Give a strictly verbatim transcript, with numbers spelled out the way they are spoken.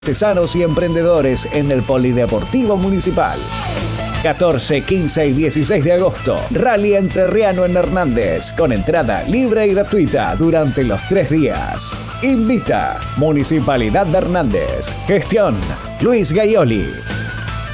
artesanos y emprendedores en el Polideportivo Municipal. catorce, quince y dieciséis de agosto, Rally Entrerriano en Hernández, con entrada libre y gratuita durante los tres días. Invita Municipalidad de Hernández. Gestión Luis Gaioli.